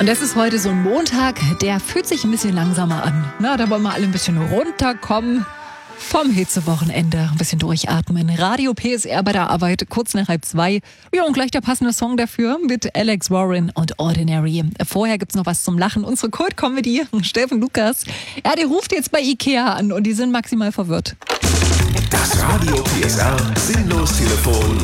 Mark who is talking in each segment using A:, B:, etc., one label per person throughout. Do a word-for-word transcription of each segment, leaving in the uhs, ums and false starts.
A: Und das ist heute so ein Montag, der fühlt sich ein bisschen langsamer an. Na, da wollen wir alle ein bisschen runterkommen vom Hitzewochenende, ein bisschen durchatmen. Radio P S R bei der Arbeit, kurz nach halb zwei. Ja, und gleich der passende Song dafür mit Alex Warren und Ordinary. Vorher gibt's noch was zum Lachen. Unsere Kult-Comedy, Steffen Lukas, ja, der ruft jetzt bei Ikea an und die sind maximal verwirrt.
B: Das Radio P S R Sinnlos-Telefon.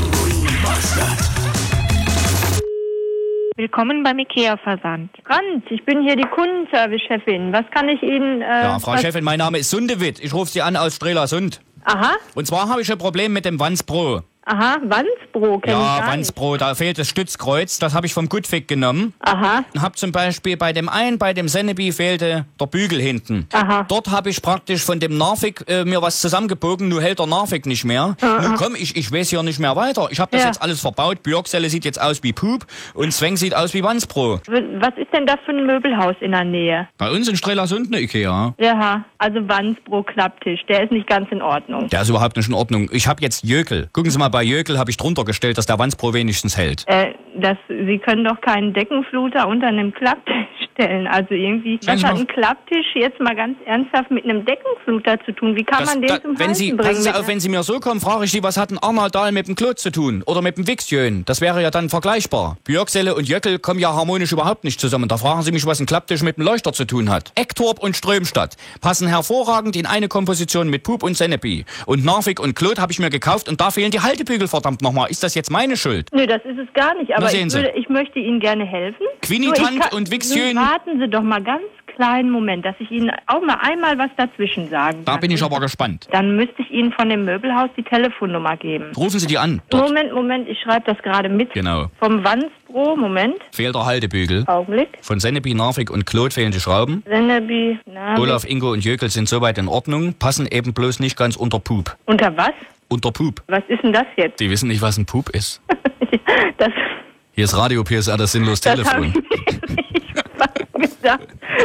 C: Willkommen beim Ikea-Versand. Franz, ich bin hier die Kundenservice-Chefin. Was kann ich Ihnen... Äh,
D: ja, Frau
C: was...
D: Chefin, mein Name ist Sundewitt. Ich rufe Sie an aus Strelasund.
C: Aha.
D: Und zwar habe ich ein Problem mit dem Wanspro.
C: Aha, Wanspro kenn ich
D: Ja,
C: gar
D: Wanspro, da fehlt das Stützkreuz. Das habe ich vom Goodfig genommen.
C: Aha.
D: Und habe zum Beispiel bei dem einen, bei dem Sennebi fehlte der Bügel hinten.
C: Aha.
D: Dort habe ich praktisch von dem Narvik äh, mir was zusammengebogen, nur hält der Narvik nicht mehr.
C: Aha.
D: Nun komm, ich, ich weiß hier nicht mehr weiter. Ich habe das
C: Ja.
D: jetzt alles verbaut. Björkselle sieht jetzt aus wie Pup und Zweng sieht aus wie Wanspro.
C: Was ist denn das für ein Möbelhaus in der Nähe?
D: Bei uns in Strelasund eine Ikea.
C: Ja, also Wanspro Klapptisch. Der ist nicht ganz in Ordnung.
D: Der ist überhaupt nicht in Ordnung. Ich habe jetzt Jökel. Gucken Sie mal, bei Jökel habe ich drunter gestellt, dass der Wanspro wenigstens hält.
C: Äh, das, Sie können doch keinen Deckenfluter unter einem Klapptisch stellen. Also irgendwie,
D: Sagen
C: was
D: Sie
C: hat
D: mal-
C: ein Klapptisch jetzt mal ganz ernsthaft mit einem Deckenfluter zu tun? Wie kann
D: Das,
C: man den
D: da,
C: zum
D: wenn
C: Halten
D: Sie,
C: bringen?
D: passen Sie
C: mit
D: auf, wenn Sie mir so kommen, frage ich Sie, was hat ein Arnold Dahl mit dem Klot zu tun? Oder mit dem Wixjön? Das wäre ja dann vergleichbar. Björkselle und Jöckel kommen ja harmonisch überhaupt nicht zusammen. Da fragen Sie mich, was ein Klapptisch mit dem Leuchter zu tun hat. Ecktorp und Strömstadt passen hervorragend in eine Komposition mit Pup und Sennebi. Und Narvik und Klot habe ich mir gekauft und da fehlen die Haltebügel, verdammt nochmal. Ist das jetzt meine Schuld?
C: Nö, das ist es gar nicht. Aber
D: Na,
C: ich,
D: sehen Sie.
C: würde, ich möchte Ihnen gerne helfen.
D: Quinitant
C: Nur ich kann-
D: und Wixjön.
C: Nun warten Sie doch mal ganz kleinen Moment, dass ich Ihnen auch mal einmal was dazwischen sagen
D: Da
C: kann.
D: bin ich aber gespannt.
C: Dann müsste ich Ihnen von dem Möbelhaus die Telefonnummer geben.
D: Rufen Sie die an. Dort.
C: Moment, Moment, ich schreibe das gerade mit.
D: Genau.
C: Vom Wanspro, Moment,
D: Fehlt der Haltebügel.
C: Augenblick.
D: Von Sennebi, Narvik und Klot fehlen die Schrauben.
C: Sennebi, Navi.
D: Olaf, Ingo und Jöckel sind soweit in Ordnung, passen eben bloß nicht ganz unter Pup.
C: Unter was?
D: Unter Pup.
C: Was ist denn das jetzt?
D: Die wissen nicht, was ein Pup ist.
C: das
D: Hier ist Radio P S R, das sinnlos
C: das habe ich
D: Telefon.
C: mir nicht fast gedacht.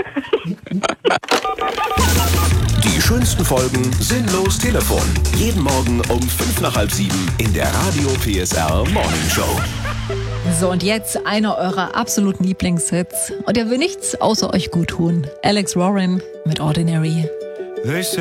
B: Die schönsten Folgen Sinnlos Telefon. Jeden Morgen um fünf nach halb sieben in der Radio P S R Morning Show.
A: So, und jetzt einer eurer absoluten Lieblingshits. Und er will nichts außer euch gut tun. Alex Warren mit Ordinary.
E: They say